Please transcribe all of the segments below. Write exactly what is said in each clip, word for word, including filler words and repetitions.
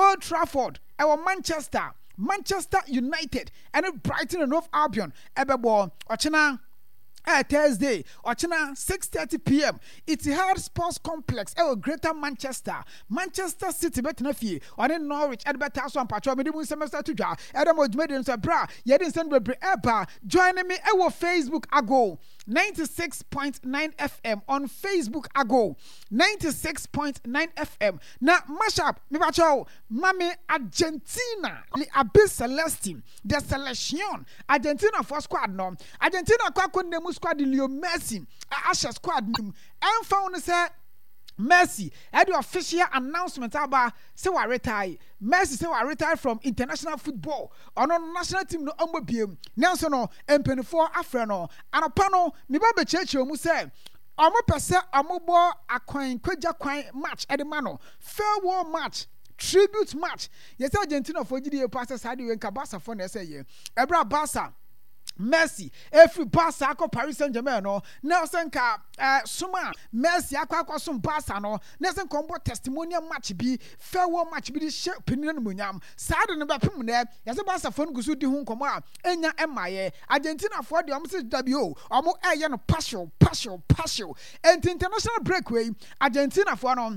Old Trafford, our Manchester, Manchester United, and Brighton and Hove Albion, Ebebo, Ochina. Uh, Thursday, Ochina, six thirty p.m. Etihad Sports Complex, our Greater Manchester, Manchester City, Betnafi, or in Norwich, Edbert House and Patrol, Medium Semester to Jar, Adam Mojmedian Sabra, Yedin Sandra Epa, joining me, our Facebook, Ago. ninety-six point nine F M on Facebook ago ninety-six point nine F M na mashup me bacho mame Argentina le Abyss Celestine the selection Argentina for squad no Argentina kwa konnemu squad Leo Messi Asha squad nim en found say Messi had the official announcement about say we retire. Messi say we retire from international football. On our national team no ambo biem. Nelson no empeni for Afra no. Anopano mi ba be cheche mu say omo pese omo bo akwan kwaja kwan match edemano. Farewell match. Tribute match. Yes Argentina for G D A passes had you enka Barca for na say ye. Ebra Barca Messi every Barca akọ Paris Saint-Germain no Nelson ka uh, suma Messi akọ akọ sum Barca no Nelson combo testimonial match bi farewell match bi di she penina no munyam saade no ba pem ne yase Barca fo ngusu di hu nkomo a enya emaye Argentina for de omo se W omo eye no partial partial partial and international breakaway Argentina for no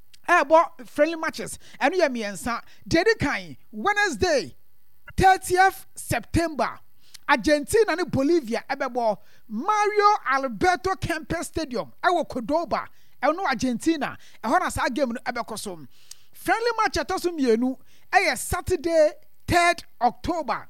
ebo friendly matches enu ye miensa dedi kan Wednesday thirtieth September Argentina and Bolivia ebebo Mario Alberto Kempes Stadium ewo Cordoba eno Argentina e ho na sa game no ebekoso friendly match atoso mienu eye Saturday third October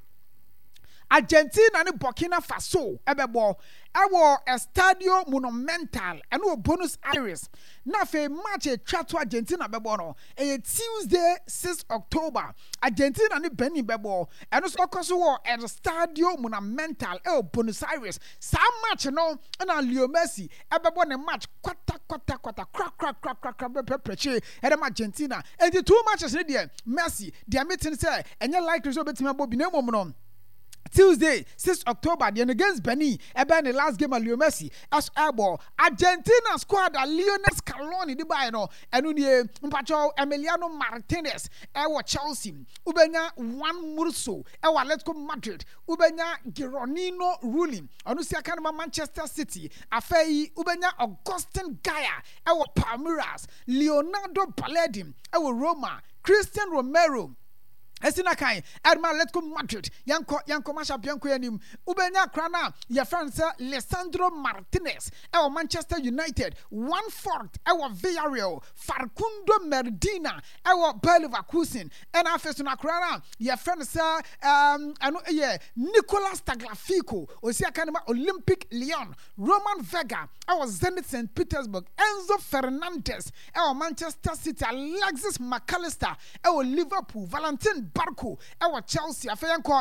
Argentina and Burkina Faso ebebo ewo Estadio Monumental eno Buenos Aires na fe match e twa to Argentina bebo no e Tuesday sixth October Argentina and Benin bebo eno so koso wo Estadio Monumental e Buenos Aires sa match no na Leo Messi ebebo ne match kwata kwata kwata crack crack crack crack crack preche e dem Argentina and the two matches ne there Messi their meeting say enye like result betima bo bi na mom no Tuesday sixth October the against Benin ebe the last game of Leo Messi as airball Argentina squad a Lionel Scaloni di buy no enu nie mpacho Emiliano Martinez ewo Chelsea ubenya Juan Murso ewo Atletico Madrid ubenya Gironino Ruling onu sia kan Manchester City afei ubenya Augustin Gaya ewo Palmeiras Leonardo Paredes ewo Roma Christian Romero Esina kai Edma Atletico Madrid yanko yanko masha bianko yanim ubenya krana ya France Lisandro Martinez ewo Manchester United one fourth ewo Villarreal Facundo Medina ewo Bayer Leverkusen and after na krana ya France um anu ye Nicolas Tagliafico osia kanema Olympic Lyon Roman Vega ewo Zenit Saint Petersburg Enzo Fernandez ewo Manchester City Alexis McAllister ewo Liverpool Valentin Barco ewo Chelsea afeyanko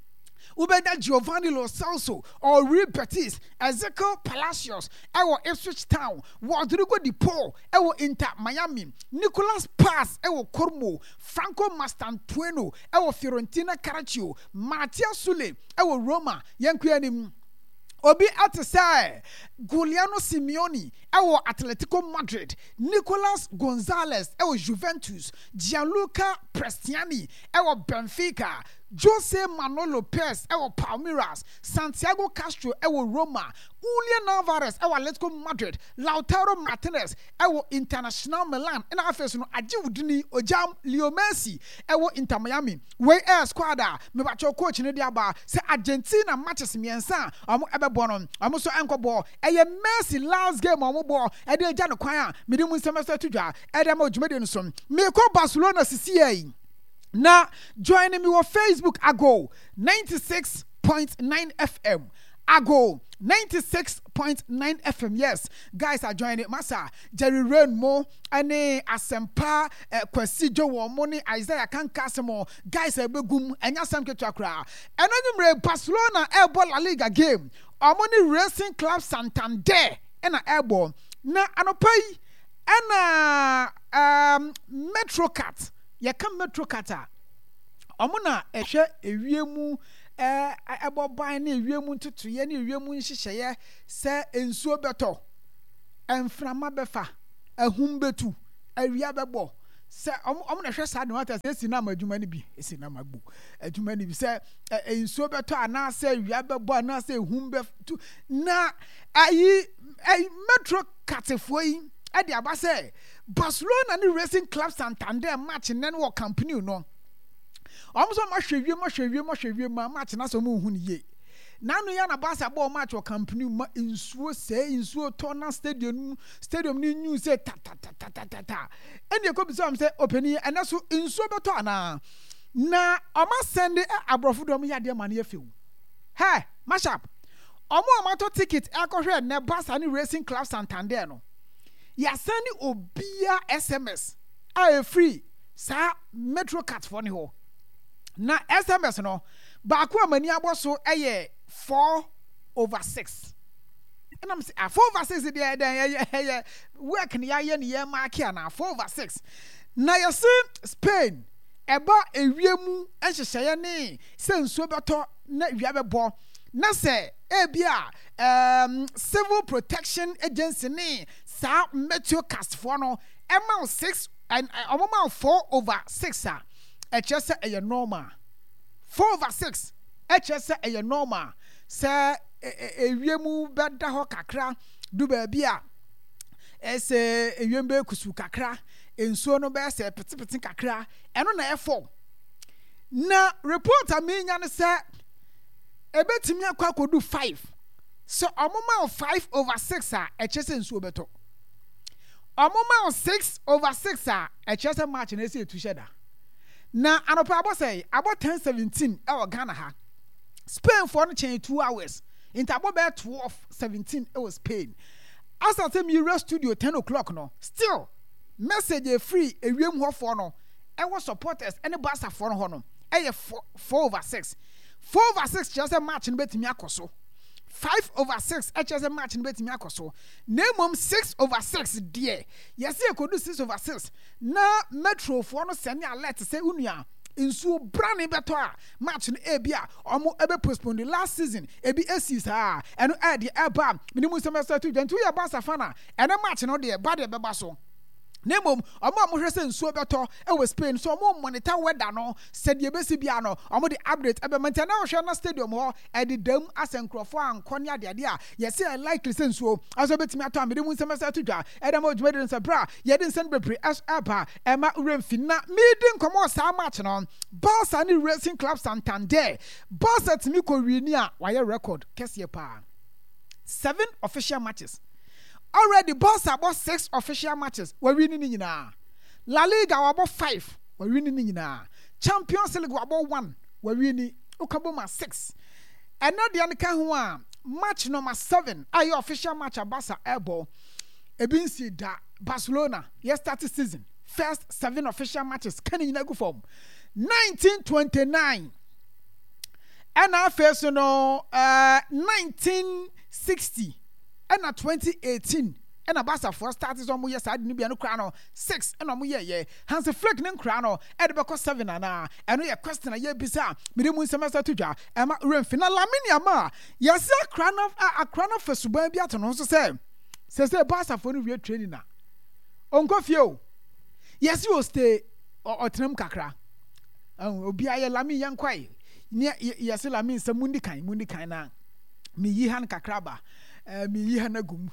ubeda Giovanni Lo Celso or Real Betis Ezekiel Palacios ewo Ipswich Town Rodrigo Di Paul ewo Inter Miami Nicolas Paz ewo Como Franco Mastantuono ewo Fiorentina Calcio Matthias Sule ewo Roma yankuyanim Obi Atisai, Giuliano Simeone, ewo Atletico Madrid, Nicolas Gonzalez, ewo Juventus, Gianluca Prestiani, ewo Benfica, Jose Manuel Lopez, ewo Palmeiras, Santiago Castro, ewo Roma, Julian Alvarez, ewo Atletico Madrid, Lautaro Martinez, ewo International Milan, and after no aji udini ojam Leo Messi, ewo Inter Miami. We air squadra, me bacho coach ne diaba, se Argentina matches miensa, omo ebe bonon, omo so enko ball, eye Messi last game omo ball, e de ja no kwan, me de mu semester tudwa, e de ma odwumade no som. Me ko Barcelona sisi yi. Now, joining me on Facebook, ago ninety-six point nine F M. Ago ninety-six point nine F M. Yes, guys are joining. Massa Jerry Rainmo, ane Asempa, Kwesi Joe Money, Isaiah Kankasemo. Guys are begum and Yasam Ketrakra. And then Barcelona airball La Liga game. Amoni Racing Club Santander and airball. Na anopai and um Metrocat. Yaka Metro Kata omuna ehwe ewiemu eh eboban na ewiemu ntutu ye na ewiemu nhihye se ensuo beto enframa befa ahum betu awia bebo say I'm na hwe sa de water say si na ma adwuma ni bi esi na magbu adwuma ni bi say ensuo beto ana say wia bebo ana say hum be na ayi Metro katefo yi e de aba say Barcelona ni Racing Club Santander match nen wo company no omso ma hwewie ma hwewie ma hwewie ma match na so mu hu ni ye nanu ya na Barca ball match wo company ma insuo say insuo Tottenham stadium stadium ni new say ta ta ta ta ta ta ene ko bi say openi ene so insuo beto ana na oma send abrofo dom ya de ma na yefew he mashup omo oma to ticket akohwe ne Barca ni Racing Club Santander no ya send obia S M S a free sa Metro card for ni ho na S M S no ba ko amani aboso eye four over six. And I'm saying four over six is the work ni ya ni ya mark na four over six. Na you see Spain eba ewiemu enhyehyeye ne se nsuo beto na wia bebo na se ebia um civil protection agency ne sa meteo cast for no amount six and amount four over six ah e chese e normal four over six e chese e normal se ewiemu beda ho kakra du ba bia ese ewiembe kusu kakra ensuo no be se petipeti kakra eno na e four na report amenya ne se ebetimi akwa kodu five so omoma five over six a e chese ensuo beto omoma six over six a e chese match na ese etu sheda na anopa abo say abo ten seventeen e wo Ghana ha Spain for no change two hours into about twelve seventeen it was Spain as I tell me Euro studio ten o'clock no still message free a wiem ho for no e was supporters any Barca for no no e four over six four over six just a match in betimi akoso five over six just a match in betimi akoso name six over six dear yes e could do six over six na Metro for no send alert say unua insuo brand beto a match no ebia omo ebe postpone the last season ebi asis ah eno e de eba minimum semester two twenty year Barca fan a eno match no de ba de beba so nemom omo mo hwese nsuo beto e we Spain so omo monitor weather no said ye besi bia no omo de update ebe maintain na hwe na stadium ho e de dam asenkrofo ankone ade ade a ye say likely se nsuo aso betimi ato amede mu semester to dwa e dem odwuma de nsabra ye de nsen bebre as aba e ma uremfi na meeting komo sa match no Barca ni Racing Club Santander Barca timi ko wini a waye record kese pa seven official matches. Already Barca about six official matches. We're winning in na. La Liga about five. We're winning in na. Champions League about one. We're winning. Ukaboma six. And now the other match number seven. Ayo official match at Barca airball. Ebinsi da Barcelona. Yes, started season. First seven official matches. Can you go form? nineteen twenty-nine. And our first, you know, uh, nineteen sixty. And at twenty eighteen, and a Barca for starters on yes, I didn't be no crown six and on ye ye. Hans a flick and crown at the seven and ah, and we a question a year bizarre. Minimum semester to jar, and my room final laminia ma. Yes, a crown of a crown of a suburbia to also say, says the Barca for real training now. Uncle Fio, yes, you will stay or trim kakra. Oh, be I a lami young quay. Yes, I mean some mundi kind, mundi kind now. Me ye han kakraba. mi yi hanagum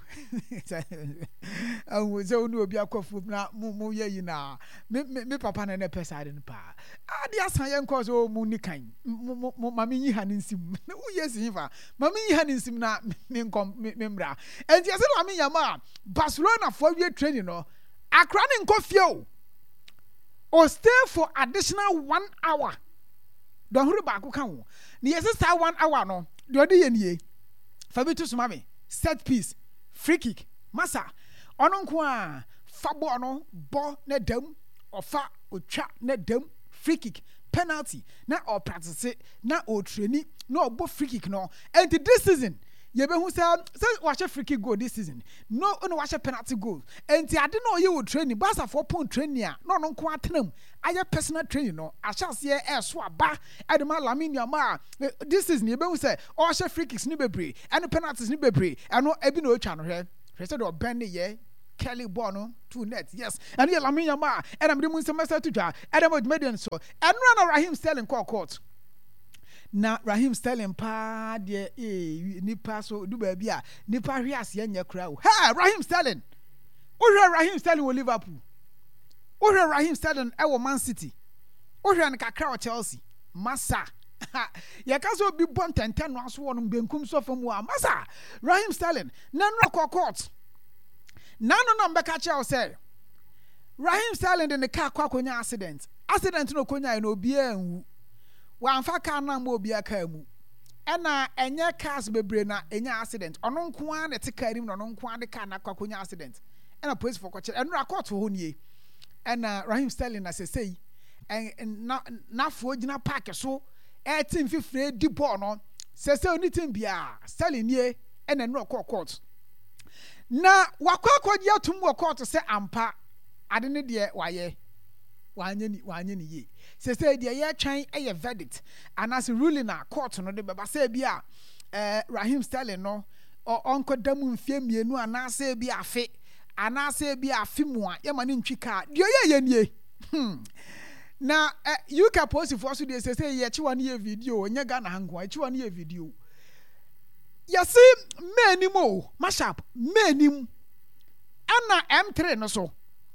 awu ze onu obi akofu na mu ye yi na me me papa na na pesa de pa ade asan ye nko so mu ni kan mama yi haninsim na wo ye sin fa mama yi haninsim na me nkom me mra enti ase na me yama Barcelona for we training no Accra ni nko fie o or stay for additional one hour don huru ba ko kan wo ni yes star one hour no de odi ye nie fa bi to suma me set piece free kick massa ono nko a fa bo no bo na dam ofa otwa na dam free kick penalty na o practice na o traini na o bo free kick no and this season ye be hu say say watch free kick goal this season no no watch penalty goal and ade no ye wo training Barca four point training a no no nko atenam aye personal training no achance ye e so aba edema Lamine Yamal this season ye be hu say o watch free kicks ni bebre and penalties ni bebre and no ebi no otwa no hwe hwe say do bend ye Kelly Bono two net yes and here Lamine Yamal and I'm doing some master to draw and I'm median so and run Raheem Sterling call court na Raheem Sterling pa de eh nipa so do baby a nipa hwe ase anya kra o ha Raheem Sterling o hwe Raheem Sterling wo Liverpool o hwe Raheem Sterling e wo Man City o hwe an kakra o Chelsea masa ya kaso bi bon tenten no aso won benkum so fam wa masa Raheem Sterling na no court na no no mbeka cha o say Raheem Sterling de ne car kwa konya accident accident no konya no obi anwu wa mfa car na mo obi aka mu ena enye cars bebre na enya accident ono nko a ne te car rim no ono nko a de car na kwa konya accident ena police for kwache eno court ho nie ena Raheem Sterling na sesei en na na fo gina park so eighteen fifty di ball no sesei oni tim bia Sterling nie ena no court na wakwa kwaji atum wo court se ampa ade ne de waye wanye ni wanye ni ye sesei de ye twan eye verdict anas ruling na court no de beba se bia eh Raheem Sterling no onko damu mfie mienu anase bia afe anase bia afe mu a ye ma ne ntwi ka de ye ye nie hmm na uh, you can post for so dey say say ye chi one year video nya Ghana hanko chi one year video yesi menim o mashup menim ana M three no so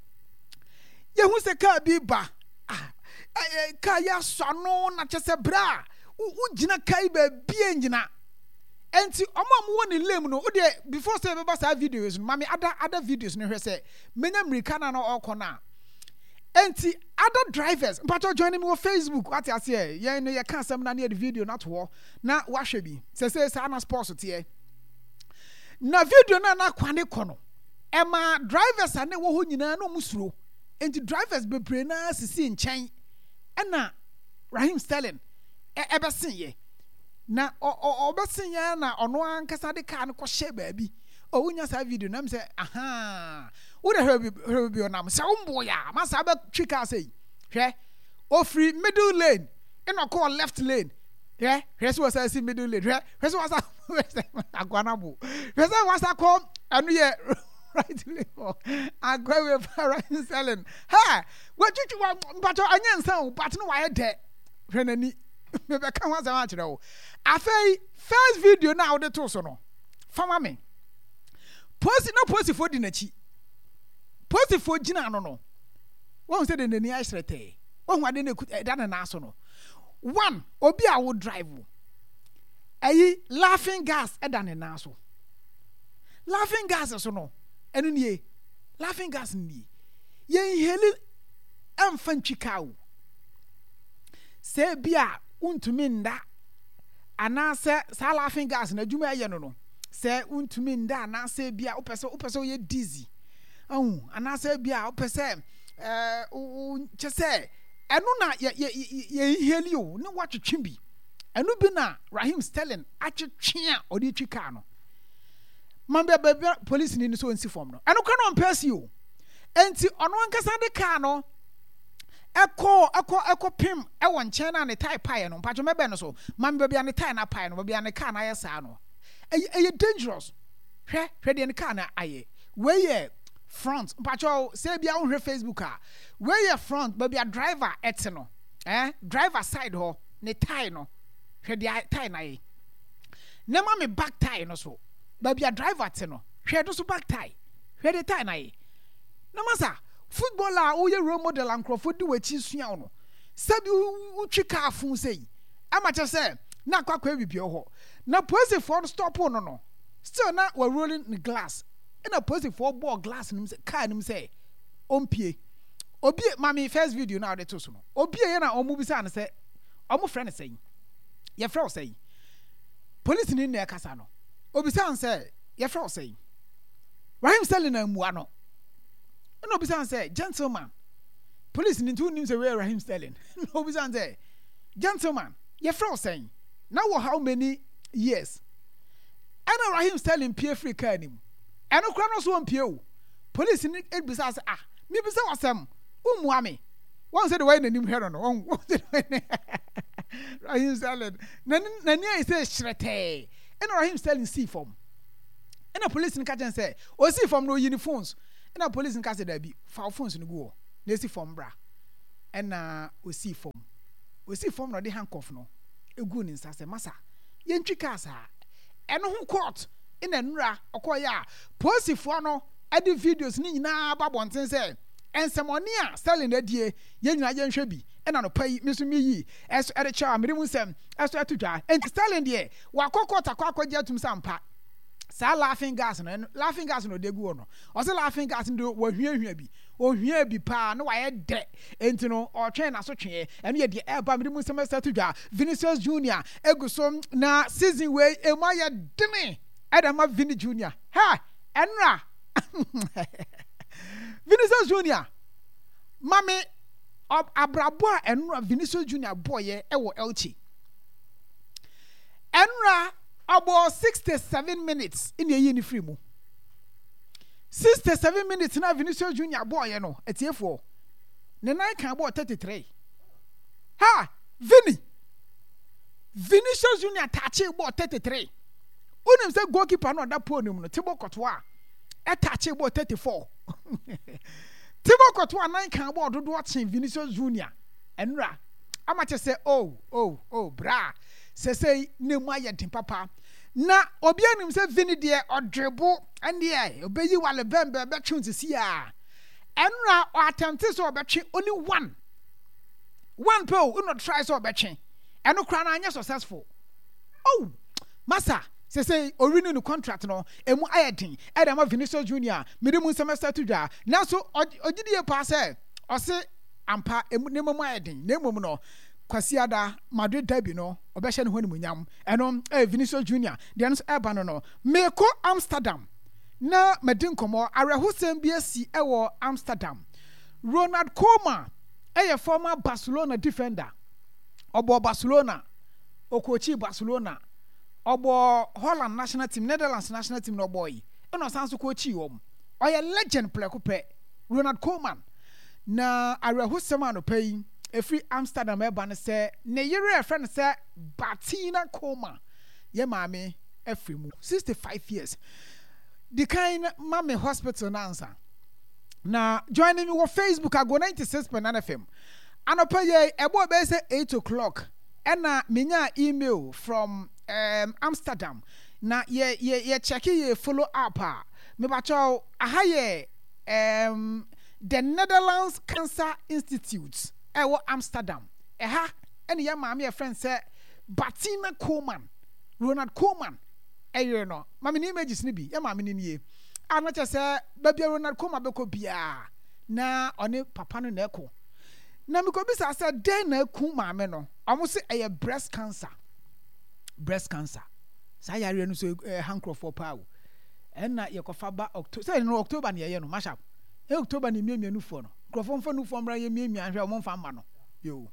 ye hu se ka bi ba ah ka ya so no na chese bra u gina kai ba bi engina enti omo mo woni lem no o before say be ba sa videos no mami other other videos no hwe say menya America na no okona enti other drivers but joining me on Facebook what you say yeah no you can some na near the video not war na wahwe bi say say say na sports tie na video na na kwane kono ema drivers ane wo ho nyina no musuro enti drivers be pre na sisi nchen na Raheem Sterling e ebesin ye na o obesin ye na ono ankasa de car no ko hye baabi o wunya sa video na me say aha wo de hwe bi onam say umbo ya masa ba twika say hwe o free middle lane ino call left lane hwe hwe so say see middle lane hwe hwe so wasa agwana bo hwe so wasa call anu ye right lane agwa we para Sterling ha we twitwi wa mpacho anya nsan but no wa de hwe nani me be kan wasa wa kire wo afei first video na wo de to so no fama me posi no posi for di nachi posi for gina no no won say de nani asrete won ade na da na na so no one obi a wo drive ayi laughing gas e da na na so laughing gas so no enu nie laughing gas ni ye heli amfa ntwika wo se bia untumi nda anase sa laughing gas na djuma ye no no se untumi nda anase bia opese opese ye dizzy oh anase bia opese eh u chese enu na ye ye heli o ne watwetwe bi enu bi na Raheem Sterling atwetwe a odi twika no mambe be police ni so nsi form no enu kwa no mpesi o enti ono ankasa de car no eko eko eko pim e won chen na ne tie pie no mpacho mebe no so mambe bia ne tie na pie no bia ne car na yesa no e dangerous hwe hwe de ne car na aye we ye front mpacho say bia on Facebook a we ye front bia driver et no eh driver side ho ne tie no hwe de tie na ye ne ma me back tie no so bia driver te no hwe do so back tie hwe de tie na ye na masa footballer who ye role model and Crawford do wechi sua no sabi utwi ka afun sei amache say na kwakwa bibie ho na police for stop no no still na we rolling the glass and a police for ball glass nim say car nim say ompie obi mami first video na de to so no obi ye na omu bisa na say omu friend say ye friend say police ni na kasa no obi say say ye friend say Raheem Sterling na mu ano no be say gentleman police ni two names away Raheem Sterling no be say gentleman your friend saying now how many years and Raheem Sterling pay free car nim and no kra no so pay o police ni e be say ah me be say wasam umu ame one say the way nanim here no one Raheem Sterling na na ni say shrete and Raheem Sterling see form and the police ni catch and say o see form no uniforms na police nka say da bi fa phones no go na si form bra na osi form osi form no de handcuff no egu ni nsa say masa yentwi ka sa eno ho court ina nura okoya posifo no edi videos ni nyina ba bonten say ensemoni a Sterling adie ye nyina ye nhwe bi ena no pai miso mi yi eso ede cha me mu sem eso atudwa enti Sterling de wa kokota kwa kwaje atum sampa sa laughing gas no laughing gas no de gu no o se laughing gas no wa hwiahwia bi o hwia bi pa no wa ye de enti no o twen na so twen eno ye de eba me mu sem eso atudwa Vinicius Junior egusom na season we emu ye dene Edama Vini Junior ha enra Vinicius Junior mami ob abrabo a enra Vinicius Junior boye ewo Elche enra about sixty-seven minutes in the year free mu sixty-seven minutes na Vinicius Junior boye no etiefo ne nan kan about thirty-three ha Vini Vinicius Junior touch about thirty-three unim say goalkeeper no da podium no Thibaut Courtois e touch about thirty-four Thibaut Courtois nine kan about do watching Vinicius Junior enra amache say oh oh oh bra say say ne mu ayedin papa na obi anim say Vini de odrebo ande e obeyi wale bembe be twen sisi a enra o attempt so obetwe only one one pe o no try so obetwe eno kra na anya successful oh massa say say orinu no contract no emu ayedin e dem Vinicius Junior medium semester to dwa na so ogidie pa say o se ampa emu ne memu ayedin na memu no kwasiada Madrid derby no obehye ne honi munyam eno eh Vinicius Junior de no eba no no meko Amsterdam na medin komo arehusem bi asi ewo Amsterdam Ronald Koeman eye former Barcelona defender obo Barcelona okochi Barcelona obo Holland national team Netherlands national team no boy eno sanso kochi wom oye legend plekupe Ronald Koeman na arehusem anopai efri Amsterdam eba ne se ne yere friend se Bettina Koeman ye maame efri mu sixty-five years the kind mama hospital na answer na joining me on Facebook I go ninety-six point nine F M anopa ye ebo be say eight o'clock ena menya email from um, Amsterdam na ye ye ye check ye follow up ah me ba chow aha ye um the Netherlands Cancer Institute ewo Amsterdam eha ene ye maame ye friend say Bettina Koeman Ronald Koeman eyo no maame ni images ni bi ye maame ni nie ana che say babia Ronald Koeman be ko bia na one papa no na eko na me ko bi sa say den na ku maame no omo se eye breast cancer breast cancer sa yare no so uh, hancroft pa o enna ye ko fa ba October say no October na ye no mashup e October ni miemia nu fo no krofo mfa nu fo mra ye miemia hwe o mo mfa ma no yo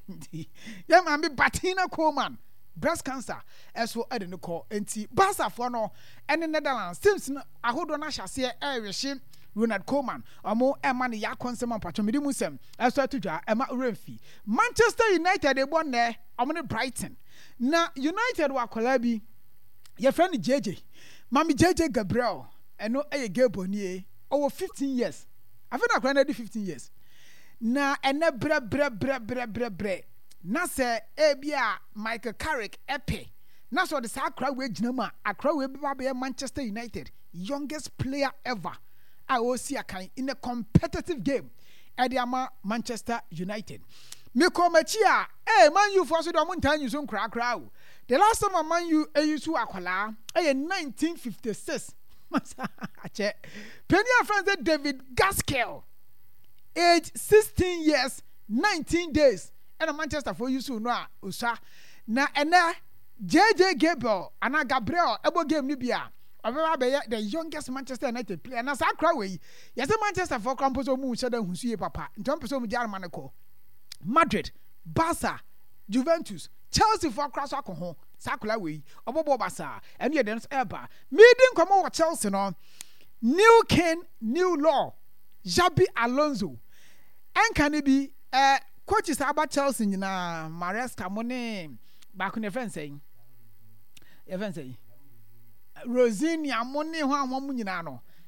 ye ma me Bettina Koeman breast cancer eso ede ne ko enti Barca fo no ene Netherlands teams no ahodo na hyase e ehwe Ronald Koeman omo ema ne ya konsem ampacho medi musem eso atudwa ema Renfi Manchester United e bon ne omo ne Brighton na United wa kola bi ye friend J J mami J J Gabriel eno eye Gabonier over fifteen years afena kwa na di fifteen years na ene bre bre bre bre bre bre na se ebia Michael Carrick epe na so the sakra we ginama akra we be Manchester United youngest player ever I will see a kind in a competitive game at the ama Manchester United. Me come chia, eh, man, you for so the mountain you soon crack crowd. The last time a man you a you to aquala, eh, nineteen fifty-six. Penny friends David Gaskell, age sixteen years, nineteen days, and a Manchester for you soon, no, usa. Na and J J Gabriel, and a Gabriel, able game Libya. The youngest Manchester United player na sa kra we yes Manchester for composo mu sheda husuye papa ntompo so mu German ko Madrid Barca Juventus Chelsea for kra so akoho sa kra we obobo Barca enu ye den eba meeting komo wa Chelsea no new king new law Xabi Alonso anka ne bi eh coaches about Chelsea nyina Maresca mo ne ba ko ne fence yin e fence yin Rosinia money ho amom nyina no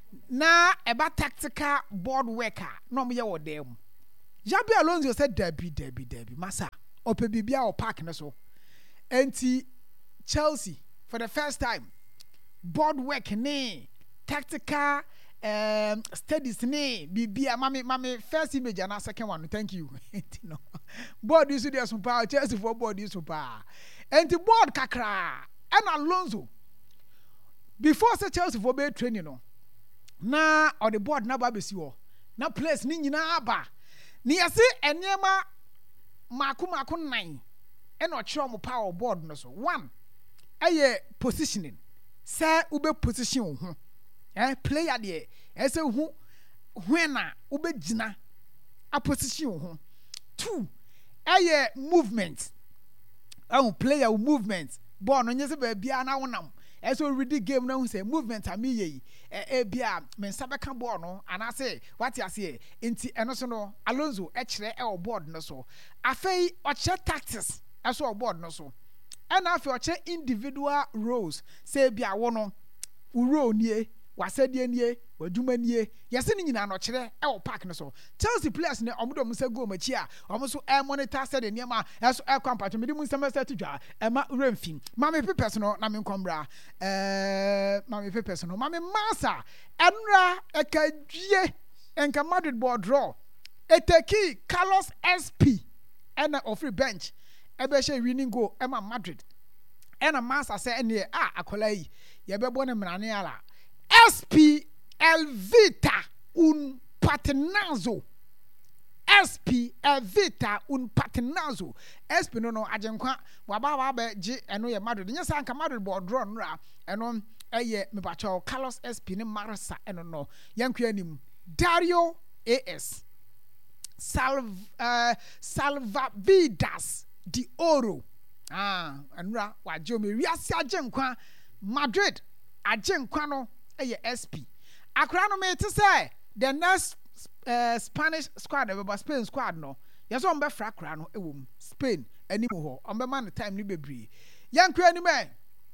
na eba tactical board worker no me ye wo dem Xabi Alonso said Debbie Debbie Debbie masa ope bibia o park na so enti Chelsea for the first time board work ne tactical um studies ne bibia mami mami first image and second one thank you no board is there some power Chelsea for board is super enti board kakra and Alonso before say Chelsea for be training no na on the board na ba be si wo na place ni nyina aba ni yase enema mako mako nine e no kire mo power board no so one eye positioning say ube position wo ho eh player de e say hu when na ube gina a position wo ho two eye movement oh player movement ball no nyese ba bia na wonam e so ready game na hu say movement amiye e bia men sabeka ball no ana say what you say enti eno so no Alonso e kire e o board no so afei o che tactics e so o board no so and afei o che individual roles say bia wo no uro nie wasede nie waduma nie yese ni nyina no kire e o park no so Chelsea players ne omodo mo say go machi a omo so e monitor said ne ma e so e kwampato me di mun semester to dwa e ma remfin ma me pepes no na me nkombra eh ma me pepes no ma me masa enra e ka dwie enka Madrid board draw eteki Carlos S P and of free bench e be she winning goal e ma Madrid e na masa say ene ah akola yi ye be bo ne mrane ala S P Elvita un patenazo S P Elvita un patenazo S P no no agenkwa waba waba gi eno ye Madrid nya sanka Madrid board draw no ra eno eye me bacho Carlos S P ne Marsa eno no yankwa anim Dario A S Salv uh, Salvavidas di Oro ah enra wajo me wiase agenkwa Madrid agenkwa no eye S P akra no me te say the next uh, Spanish squad e Spain squad no yeso on be fra akra no ewom Spain anim ho on be man time ni bebre yankwa anim e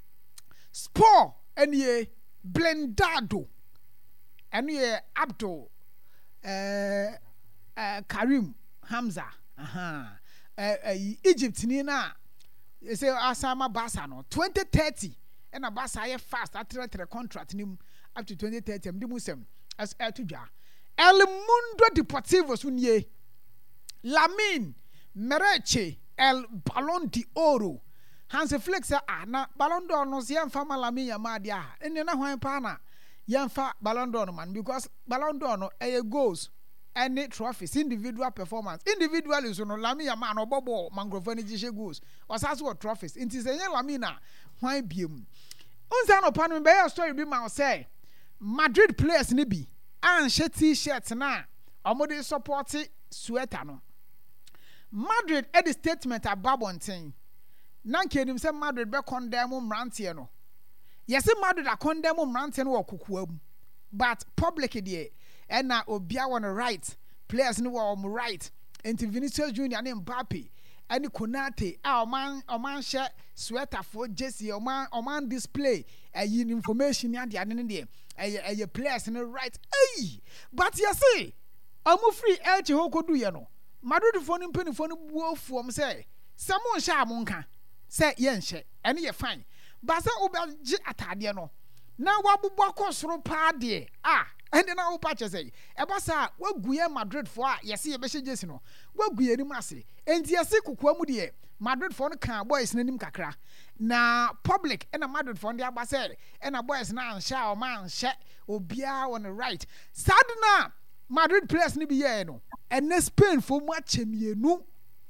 Sport enie Blendado enie Abdul uh, uh, Karim Hamza aha uh, uh, Egypt ni na say Asama Barca no twenty thirty and a Barca ye fast attre contract nim up to twenty thirty am dimusem as etudwa El Mundo Deportivo sunye Lamine Mereche El Ballon d'Oro Hans Flick say ah na Ballon d'Or no se yemfa Lamine Yamal dia enne na hwan pa na yemfa Ballon d'Or no man because Ballon d'Or no e goals any trophies individual performance individually so no Lamine Yamal no bobo mangrove ni gishe goals osaso trophies inti se yen Lamine na hwan biem unsa no pa no be your story bi ma say Madrid players ni bi an she t-shirt na omode support sweater no Madrid at the statement ababonten nan kenim say Madrid be condemn mrantie no yes Madrid a condemn mrantie no okukuam but public there and na obia won right players no were right enti Vinicius Junior and Mbappe and Konate a man o man share sweater for jersey o man o man display a yin information ya dia ne de a players no right eh but you see amu free elche ho kodu ye no Madrid for no mpani for no buofu am say samon sha amonka say ye nhye ene ye fine but say obaji atade no na wabubo akosoro pa de ah ene na wo patche say e ba sa waguye Madrid for a yesi ye be hye jesi no waguye ni mase enti yesi kokwa mu de Madrid for no kan boys nanim kakra na public ena Madrid for the aba say ena boys na ansha o man hye obia on the right sadna Madrid players ni bi ye no ene Spain for mu achemienu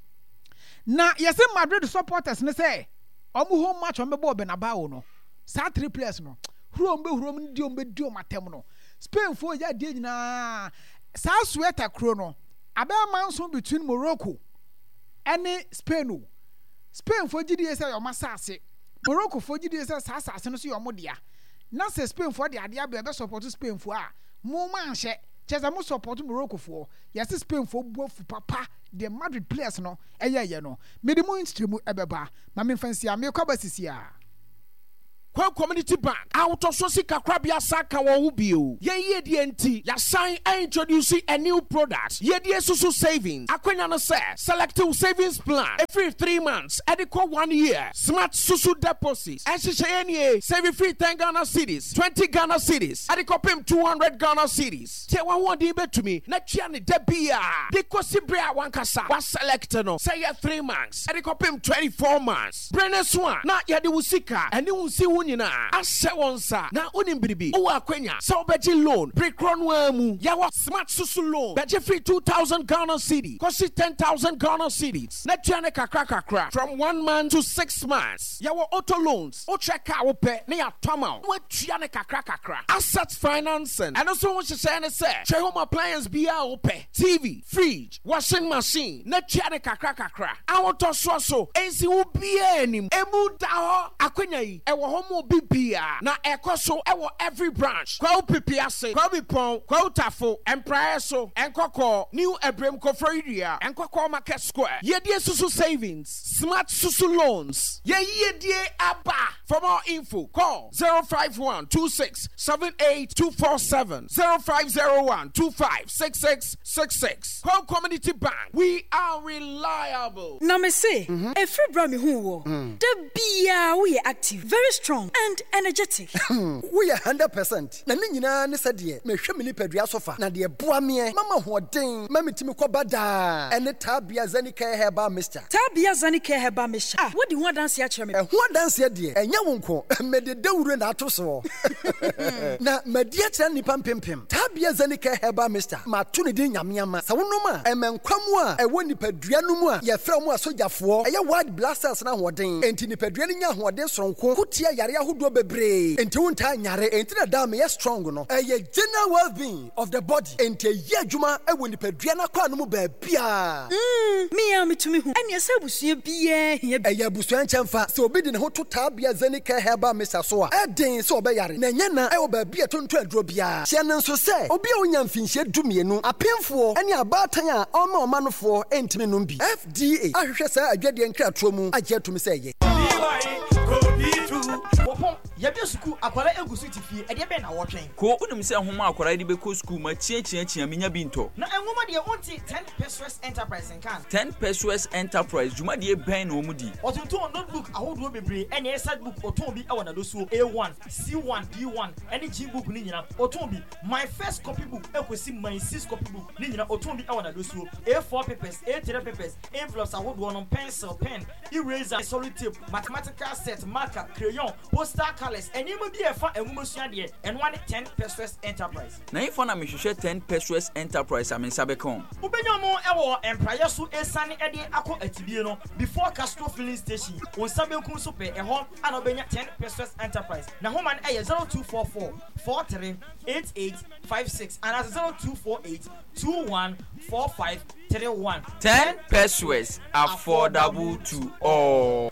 na yesi Madrid supporters ne say omu home match on be ball be na bawo no sa three players no hurom be hurom ndi om be di om atem no Spain for ya de nyina sa sweater kro no abe manso between Morocco and Spain no Spain for gidi say your masase Morocco for gidi say sa asase no so your modia na say Spain for the ade abe be support Spain for a mo man hye cheza mo support Morocco for yes Spain for bofu papa the Madrid players no eye ye no me de mo instremu ebeba ma me fancy a me kwabasisi a Kwa Community Bank autososi kakrabia saka wo ubio ye ye D N T ya sign introduce a new product ye D susu savings akwenya no say selective savings plan every three months ediko one year smart susu deposits ehye save free ten Ghana cedis twenty Ghana cedis ediko pim two hundred Ghana cedis te wa won be to me na tua ne da bia de kosi bre a wankasa wa select no say ye three months ediko pim twenty-four months brene one na ye de wusika ene wunsi wunyina ashe wonsa na unimbiribi o akwenya so beji loan pre-cron wa mu ya wa smart susu loan beji free two thousand Ghana cedi kosi ten thousand Ghana cedis na tua ne kakra kakra from one month to six months ya wa auto loans o check out pe na ya toma wa tua ne kakra kakra asset financing and also what you say ne say share home appliance bia o pe T V fridge washing machine na tua ne kakra kakra awon so so ensi wo bia anim emu da ho akwenya yi e wo homo bibia na ekoso e wo every branch kwa pipiase kwa bipon kwa utafo empire so enkoko new ebrem kofroidia enkoko market square yedie susu savings smart susu loans ye yedie aba. For more info call zero five one two six seven eight two four seven zero five zero one two five six six six six. Call Community Bank, we are reliable. Now me say a free brami who the bia we are active, very strong and energetic. We are one hundred percent. Na nyina ne sadie me hwe me nipadua sofa na de boa me mama hoden mama timi kwa bada ene tabia zanika heba mister tabia zanika heba mister ah what do you want dance ya chere me eh ho dance de enya wonko me de dawure na ato so na madia kire nipa mpempem tabia zanika heba mister ma to ne din nyamyama sa wonom a emenkwamu a ewo nipadua no mu a ye fra mu asojafo eye wide blasters na hoden enti nipadua no nya hoden soronko kutia yare ahodo bebre enti wonta nyare enti na da me ye strong no eye general well-being of the body enti ye adwuma ewo nipadua na kwa no mu ba bia mm me am to me hu ene se busua bia hia eye busua nchemfa se obi de ne ho to tabia zanika heba mesa so a eden se obeyare na nya na ewo ba bia tonto aduro bia hye ne nso se obi a onya mfinhye dumienu apemfo ene abatan a oma omanofo entimi no bi F D A ahwehwe sa adwade nkratomu mu agye to me se ye Wopon yebia suku akwara egusu tifie e de be na wotwen ko unim se homa akwara de be ko school ma chie chie chie menya binto na enwoma de onti ten Pesos Enterprise nkan ten Pesos Enterprise juma de ben na omudi otunto notebook ahodo bebre ene set book oton bi e wona do so A one C one D one ene G book ni nyina oton bi my first copy book ekosi my six copy book ni nyina oton bi e wona do so A four papers A three papers envelopes ahodo on pencil pen eraser solid tape mathematical set marker crayon poster colors enima bi e fa enwumasua de eno ane ten Pesos Enterprise na ifo na mehwehwe ten Pesos Enterprise amensa bekon ubenya mo ewo empire so esane ede akọ atibie no before Castro filling station on sabenkun so pe eho ana obenya ten Pesos Enterprise na homa na eye zero two four four four three eight eight five six and zero two four eight two one four five three one. ten Pesos affordable to all.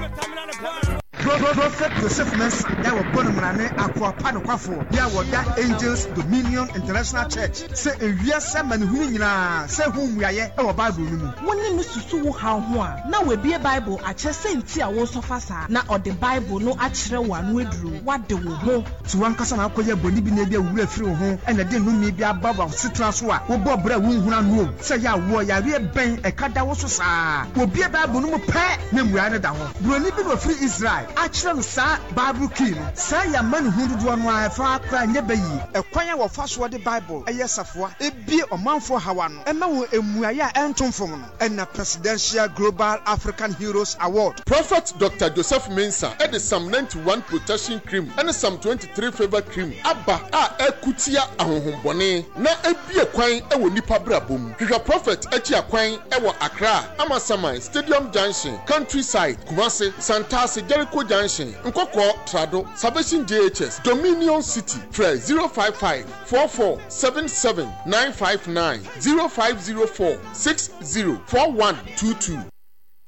Prophet Joseph Mensa that were born in Aqua Panoquafo, there were that Angels Dominion International Church. Say a year seven who say whom we are our Bible. One name is Susu how one. Now we be a Bible at Chessin Tia was of us now or the Bible no actual one we drew. What do we know? To one cousin Akoya Bolivia will through home and I didn't know maybe above of Citraswa or Bob Brown. Say ya warrior, we are bang a cat that was so will be a Bible no pet, name we are down. Bronibi of free Israel. Actually, sir, Bible King, say a man who did one wife, cry never ye. A choir of fast word the Bible, a yes of what, a beer or man for Hawan, and now a Muaya Anton from and a Presidential Global African Heroes Award. Prophet Doctor Joseph Mensa, at the Psalm ninety-one protection cream and the Psalm twenty-three favor cream. Abba, ah, a kutia ahombone, na a beer quine, a wonipa brabum. Your prophet, Etia quine, ewa Accra, Amasamai, Stadium Junction, Countryside, Kumasi, Santasi, Jericho Junction, Nkoko, Trado, Salvation J H S, Dominion City, Fred zero five five four four seven seven nine five nine zero five zero four six zero four one two two.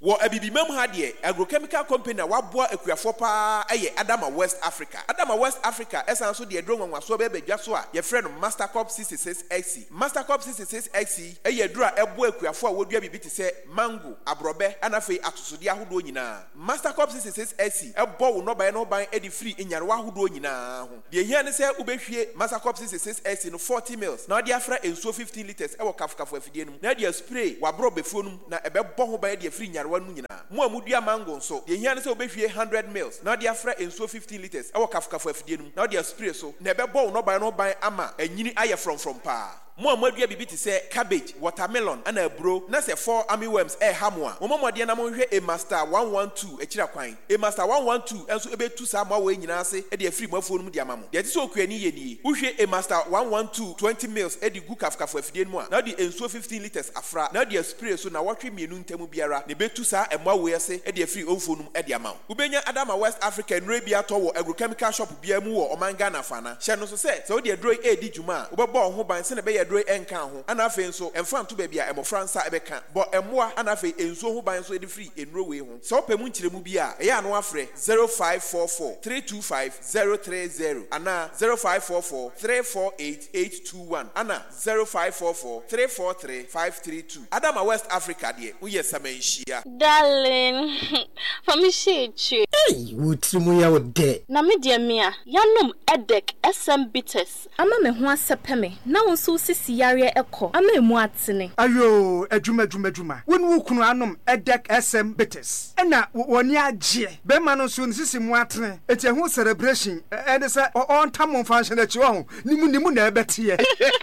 wo abibimam ha de agrochemical company a waboa akuafo pa eye Adama West Africa Adama West Africa esan so de edro nwanwaso be badwa so a ye frɛ no Mastercorp sixty-six X C Mastercorp sixty-six X C eye edro a ebo akuafo a wodua bibi te sɛ mango abrobe anafei atosode ahodo nyina Mastercorp sixty-six X C ebo wo no ban no ban edi free enyare ahodo nyina ho de hia ne sɛ ubehwie Mastercorp sixty-six X C no forty mils na de afra enso fifteen liters ewo kafkafo afidie no na de spray wabro befuo no na ebebɔ ho ban de free nyarewa no nyina mo amudua mango nso de hia ne sɛ ubehwie one hundred mils na de afra enso fifteen liters ewo kafkafo afidie no na de spray so na ebebɔ wo no ban no ban ama anyini aye from from pa mo amadua bibi te sɛ cabbage watermelon ana aburo na sɛ four army worms e hamwa mo momode na mo hwɛ a master one twelve akira kwan a master one twelve enso ebetu sa ma we nyina ase e de afiri mafuo no mu de ama mo de te sɛ okuani ye ni wo hwɛ a master one twelve twenty mils e de gu kafkafo afidie mu a na de enso fifteen liters afra na de spray so na wɔtwe mienu ntamu biara ne betu sa emwa we ase e de afiri omfo no mu e de ama wo benya Adama West Africa nre bia to wo agrochemical shop bia mu wo omanga na fana hye no so sɛ sɛ wo de adro e di dwuma a wo bɛbɔ ho ban se na be adro enka ho ana afei nso emfa nto ba bia emofra nsa ebeka bo emoa ana afei enso ho ban so e de free enro we ho sɛ opɛ mu nkyeremu bia e ya no afrɛ zero five four four three two five zero three zero ana zero five four four three four eight eight two one ana zero five four four three four three five three two Adama West Africa de wo yes samanhia darling for me shechu hey wutrimu ya wo de na me de me a yanom edek S M bitters ama me ho asepeme na won so sisi yare ekọ ama emu atene ayo adwuma adwuma adwuma wonu wukunu anom edek S M bitters ena woni agye be ma no so sisi mu atene eti ho celebration e de se on tamon function achi ho nimu nimu na ebete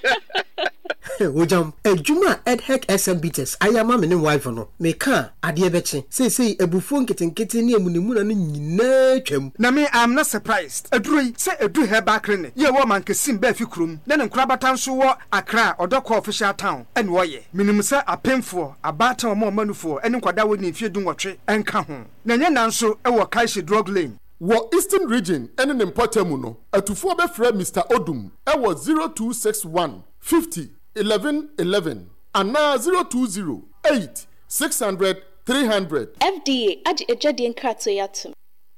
Ojam adwuma edhek S M bitters ayama me ne wife no me ka ade ebeche sei sei ebufuo nketenkete ne emunimu na no nyina twam na me am not surprised aduroi se edu heba clinic ye wo man kesim ba fi krum na ne nkrabata nso wo Accra odoko official town ene wo ye minim se apemfo abata o manufo ene nkwada wo ne fie dunwotwe enka ho na nya nanso e wo Kaishi drug lane wo Eastern region ene ne mpotemu no atufo be frɛ Mister Odum e wo zero two six one fifty eleven eleven and now zero two zero eight six hundred three hundred F D A adi ejadi nkrato yatum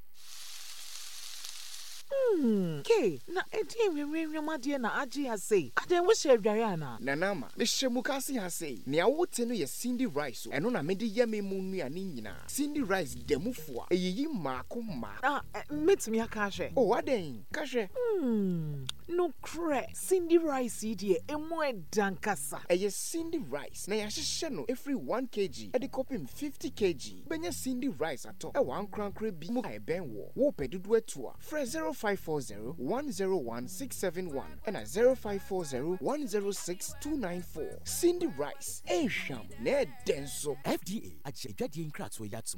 Hmm, okay. Na edi enwenwenwe made na agi ha sei. Ade wo hye adware ana. Na nama, me hyemu kasi ha sei. Ne awote no ye Cindy Rice. Eno na me de ye me mu nuane nyina. Cindy Rice demufo a eyiyi maako ma. Ah, metumi aka hwe. Oh, waden. Ka hwe. Hmm. No cre. Cindy Rice idi emu edankasa. Eye Cindy Rice. Na ya hye no every one kilogram. E de kopim fifty kilograms. Benya Cindy Rice ato. E wan krankra bi mu ai ben wo. Wo pedudu atua. Fresh zero five four zero one zero one six seven one and a zero five four zero one zero six two nine four. Cindy Rice, eh sham, ne denso. F D A ajejadi nkratso yatsum.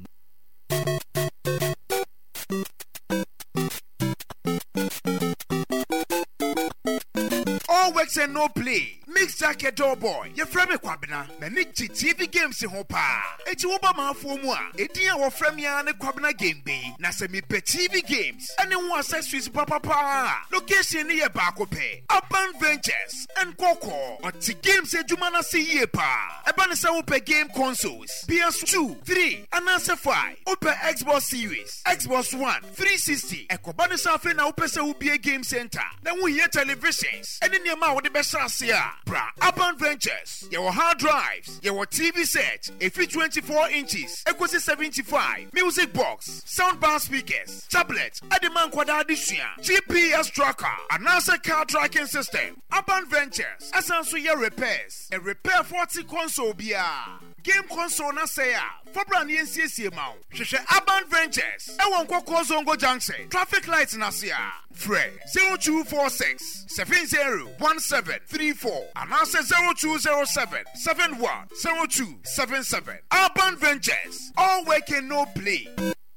All works and no play. Mix jacket door boy. Ye frame kwabena. Na ni T V games ho pa. Eti wo ba ma fo mu a. Edi a wo frame ya ne kwabena game be. Na se mi pe T V games. Ene ho accessories papa pa. Location ni ye ba ko pe. Urban Ventures and Coco. O ti games ejuma na se ye pa. Eba ne se wo pe game consoles. P S two, three, and answer five. Wo pe Xbox Series, Xbox One, three sixty. Ekoba ne se afi na wo pe se wo be game center. Na wo ye televisions. Ene ne ma wo de be sase a. Bra, Urban Ventures. Your hard drives. Your T V set. A free twenty-four inches. Equity seventy-five. Music box. Soundbar speakers. Tablet. Adiman Kwada Addition. G P S tracker. Announcer car tracking system. Urban Ventures. Asanso ye repairs. A repair forty console bia. Game console na say ya. For brand N C C M A. Sheshe Urban Ventures. E won kwako zongo junction. Traffic lights na say ya. Fred zero two four six seven zero one seven three four and answer zero two zero seven seven one zero two seven seven. Urban Ventures. All work and no play.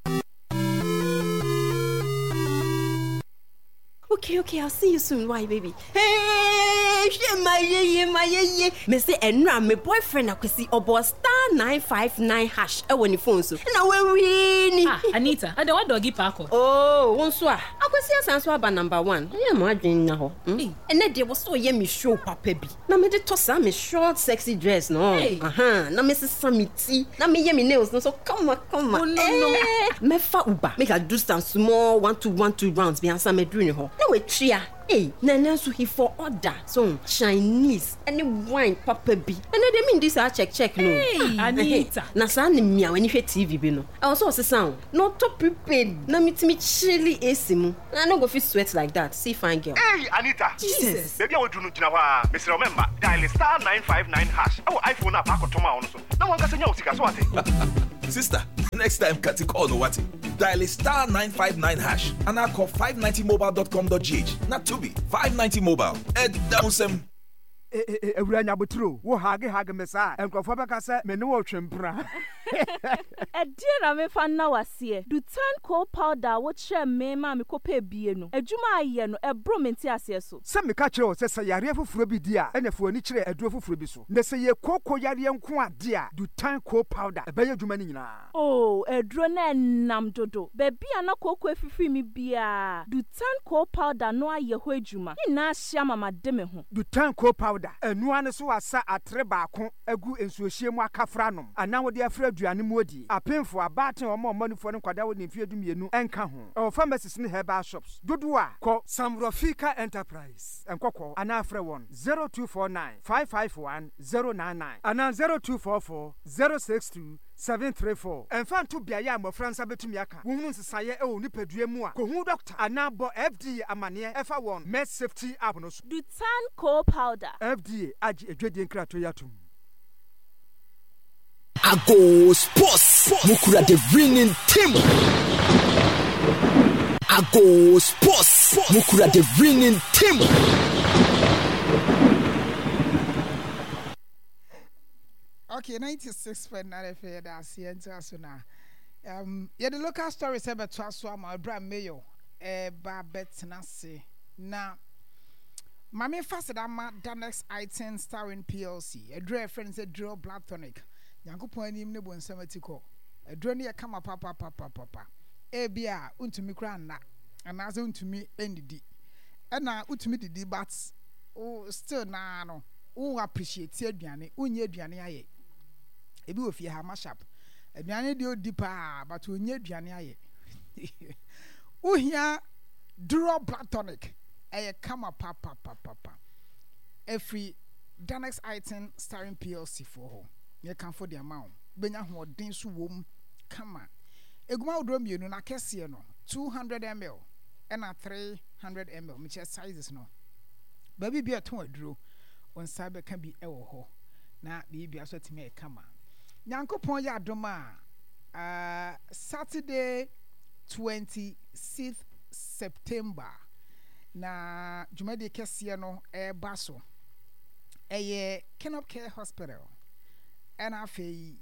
Okay, okay, I'll see you soon. Why, baby? Hey, my ye, my ye. Me say, and now my boyfriend, I could see about star nine five nine hash. I want your phone so. And I will win. Ah, Anita, I don't want doggy parko. Oh, one swa. I akwasi asanso aba number one yeah ma adwen nya ho ene de wo so ye me show papa bi na me de to sa me short sexy dress no aha na me sesa me ti na me ye me nails no so come on come on eh me fa uba make I do some small one two one two rounds bi ansa me dru ni ho na we tria Hey, Nana so he for order. So Chinese any wine papa bi. And they mean this I check check no. Hey, Anita. Na sa ni mia when you T V bi no. I also say sound. No to prepared. Na me me chilly A C mu. I no go fit sweat like that. See fine girl. Hey, Anita. Jesus. Baby I will do no gina wa. Mister Remember, dial star nine five nine hash. Oh iPhone na pa ko toma on so. Na wan ka senya usika so ate. Sister, next time cut call no what? Dial star nine five nine hash and I call five ninety mobile dot com dot g h. Not to be five ninety mobile. Ed down some. Eh eh eh ewuranya botro wo hage hage mesa enkofo beka se me ne wo twempra e die na me fa na wase du tan coal powder wo kire me ma me kopa bie no adwuma aye no e bro menti ase so se me ka kire o se se yare fufuro bi dia ene fo ani kire aduro fufuro bi so ne se ye koko yare nko ade a du tan coal powder e be ye adwuma ni nyina oh aduro na nam dodo be bia na koko afifiri mi bia du tan coal powder no aye ho adwuma ni na ahia mama de me ho du tan coal powder enua ne so asa atre baako agu ensuohie mu akafra nom ana wo de afra aduane mu odi apemfo abaten omo omanufo ne kwada wo ne mfie dumienu enka ho o pharmacies ne herbal shops dodo a ko Samrofika Enterprise enkoko ana afra won zero two four nine five five one zero nine nine ana zero two four four zero six two seven three four enfan to bia ya mo fransa betumi aka wo hunu nsesaye e wo nipadua mu a ko hu doctor ana bo F D A amane efa won med safety app no so du tan coal powder F D A agi edwedie nkrato yatum Ago Sports Mukura the winning team Ago Sports Mukura the winning team Okay, ninety-six point nine F M that's the answer so now. Um, yeah, the local stories about Twaswa, my brand mayo, eh, Babet Nasi. Now, Mammy Faster than Danex item starring P L C, a dry friend said draw blood tonic. Yanko point him no one sematiko. A drone ya come papa papa papa. Eh, bia, unto grand na, and as unto me end the and now unto me the debates. Oh, still na no. Oh, appreciate Diane, unye Diane aye. Ebi ofi ha mashup. Aduane de odi pa but onye aduane aye. Uhia draw platonic. Eye kama papa papa papa. Every Danex item starring P L C for ho. Ye kan for the amount. Benya hoden so wom kama. Eguma odro mienu na kese no two hundred milliliters and a three hundred milliliters which sizes no. Baby be a ton adro on cyber can be ewo ho. Na bibi aso timi e kama. Nyankopon ya adoma uh Saturday twenty-sixth September na jumade kese no e baso eye Kenop Care Hospital and afei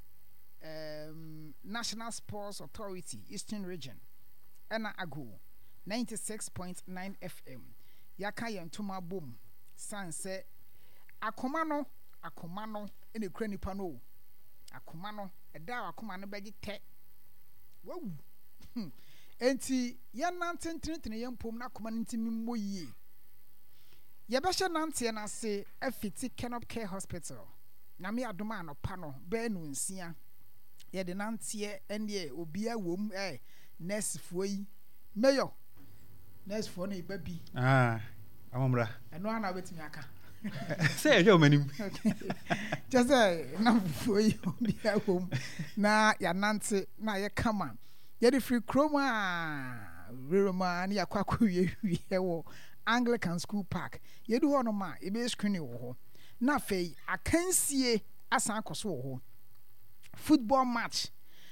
um National Sports Authority Eastern Region and ago ninety-six point nine F M yaka yentuma bom sanse akoma no akoma no ene kura nipa no akoma no eda akoma no begi te wow enti ye nante ntintin ye mpom na akoma ntimi moyie ye be hye nante na se afiti Kenop Care Hospital na me adoma no pa no be no nsia ye de nante ene obia wom eh nurse foi mayor nurse for no ibabi ah amamra eno ana betimi aka say yo manim just say na foi obia wom na ya nante na ye kama ye de free chroma reroma na yakwa kwawie wie wo Anglican School Park ye du ho no ma e be screen wo ho na fei akansie asan koso wo ho football match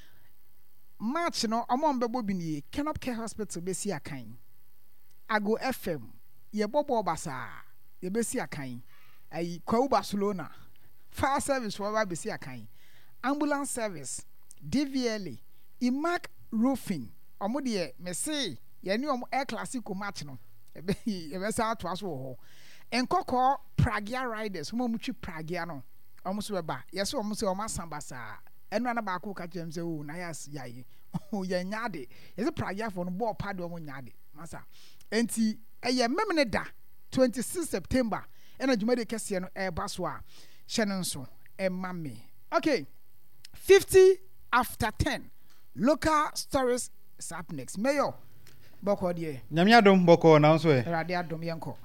match no omon bebo bi ni Kenop Care Hospital be si akan Ago F M ye bobo basa ye be si akan ai Kwa Barcelona fire service wo ba be si akan ambulance service D V L A Imac roofing omo de me say ye ni omo air classico match no e be e be sa to aso ho enkoko Pragia Riders omo mutwi Pragia no omo so be ba yes omo so omo asambasa enu ana ba ko ka jem say o na yas yaye o ye nyaade ye Pragia for no ball pad omo nyaade masa enti eye memne da twenty-sixth September ena jumade kese no e ba so a hye no nso e ma me. Okay, fifty after ten local stories is up next. Mayor boko die nyamiadom boko na nso e rade adom yenko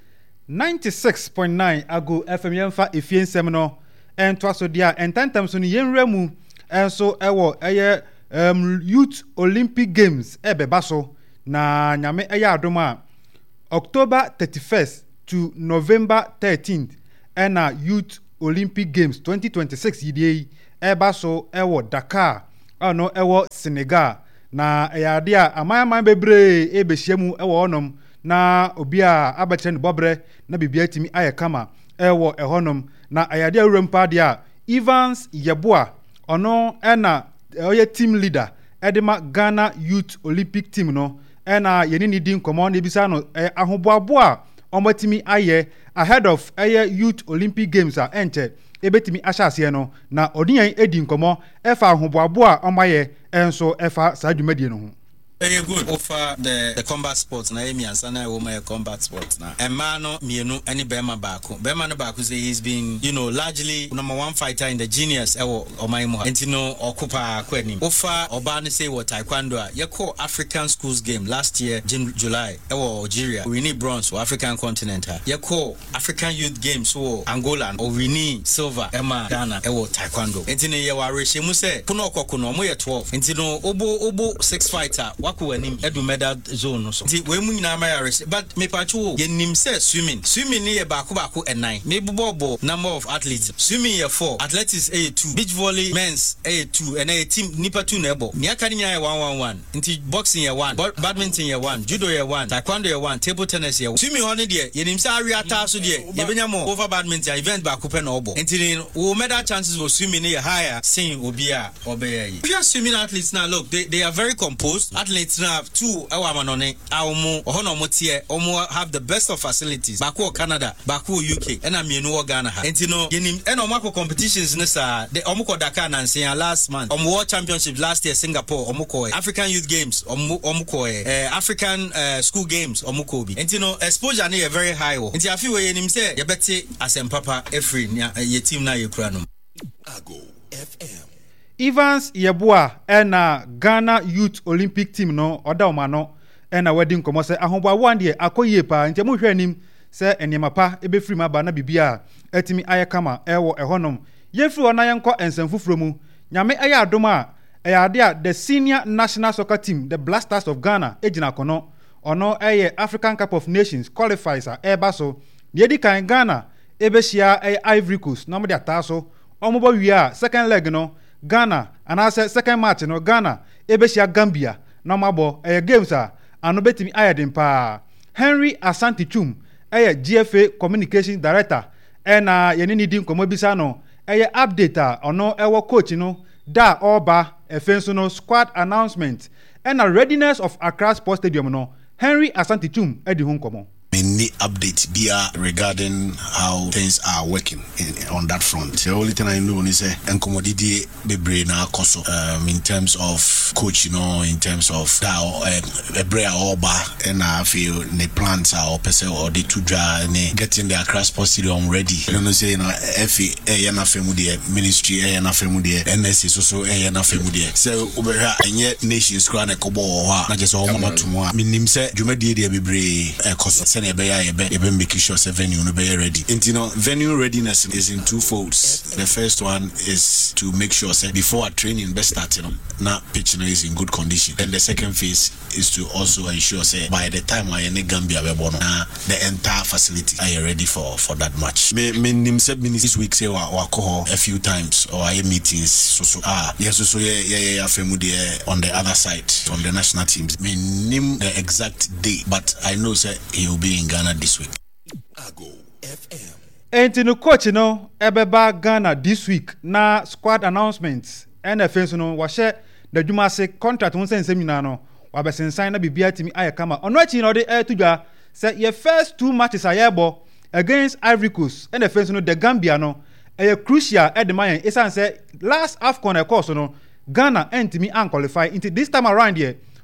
ninety-six point nine ago F M yemfa efiensem no ento aso dia entantam so no yenwra mu enso ewo eye um, Youth Olympic Games ebeba so na nyame eye adom a October thirty-first to November thirteenth ena Youth Olympic Games twenty twenty-six yidie eba so ewo Dakar ano ewo Senegal na eyade a amayaman bebre ebehyiamu ewo onom na obi a abetre ne bobre na bibia timi ayekama ewo ehonom na eyade awurampa de a Evans Yeboah ono ena oye team leader edema Ghana Youth Olympic team no ena yeni ni din komo na ebisa no eh, ahoboabo a omotimi aye ahead of eye Youth Olympic Games a enche ebetimi ahyase no na odiyan edi nkomo efa ahoboabo a omaye enso efa sadwumadie no ho. Very good. Offer the the combat sports na emi ansana e woman combat sports na. Emma no mienu any Bema Baku. Bema no Baku say he's been, you know, largely number one fighter in the genius e wo Omaimu. Enti no okupa kwani. Offer oba ne say what taekwondo a yeko African schools game last year June July e wo Algeria. We need bronze for African continent. Yeko African youth games wo Angola or we need silver Emma Ghana e wo taekwondo. Enti ne ye wa rehye say kuno okokuno mo ye twelve. Enti no obo obo six fighter wako anim edu medal zone so ti we mu nyina amayares but me pacho ye nim say swimming swimming ni ye baako baako e nine me bobo number of athletes swimming ye four athletics e two beach volley men's e two and a team nipa two na ebo ni aka nya ye one one one nti boxing ye one badminton ye one judo ye one taekwondo ye one table tennis ye one swimming on de ye nim say ariata so de ye benya mo over badminton event baako pe na obo nti wo medal chances of swimming ye higher sin obi a obey ye swimming athletes now look they they are very composed athletes have two awamanone awmo ohono motie omo have the best of facilities bako Canada bako U K and amienu wo Ghana ha enti no yenim eno mako competitions ne sa de omo ko Dakar na nsia last month omo world championship last year Singapore omo ko African youth games omo omo ko eh African uh, school games omo ko bi enti no exposure ne very high wo enti afi we yenim say ye beti asempapa every ye team na ye kura no Ago F M Evans Yeboah ena Ghana Youth Olympic team no oda omano ena wedding komo se ahobo awan de akoyie pa ntemu hwe anim se enema pa ebefiri maba na bibia etimi ayekama ewo ehonom yefiri ona yenko ensanfufuro mu nyame aya adoma eyade a the senior national soccer team the Black Stars of Ghana ejina kono ono eye African Cup of Nations qualifiers a eba so yedi kan Ghana ebehia eye Ivory Coast na mo de ataso omobo wi a second leg no Ghana and I said second match no Ghana ebeshia Gambia no mabo eh games a ano betimi ayedin pa Henry Asante Chum eh G F A communication director eh na yeni ni din komo bisa no eh update a ono ewo coach no da oba efenso no squad announcement and a readiness of Accra Sports Stadium no Henry Asante Chum edi hun komo any update be regarding how things are working in, on that front. The only thing I know is a commodity bebre na koso um in terms of coach, you know, in terms of that a brea oba and I feel the plants are person or the two dry and getting the Accra Sports Stadium ready. You know, say no F A na family ministry a na family N S is also a na family. So over here and yet nations crown a kobo na just all mama to mo. Minim say jumadi dey bebre e koso sene be ya be e be make sure say venue no be ready. And you know, venue readiness is in two folds. The first one is to make sure say before a training best start, you know, na pitch is in good condition. And the second phase is to also ensure say by the time I any Gambia be born, uh, the entire facility are ready for for that match. Me me nim said this week say wa wa a few times or I meetings so so ah yes so so yeah yeah yeah on the other side on the national teams. Me nim the exact day, but I know say he will be in Ghana this week. Ago F M. Enti no coach no ebeba Ghana this week na squad announcements N F N no wa share the Jumase contract won say nsem nyina no wa besensan na bibia timi ayekama ono achi no de etudwa say your first two matches ayebo against Ivory Coast N F N no the Gambia no e crucial e de man esan say last AFCON e course no Ghana entimi an qualify into this time around here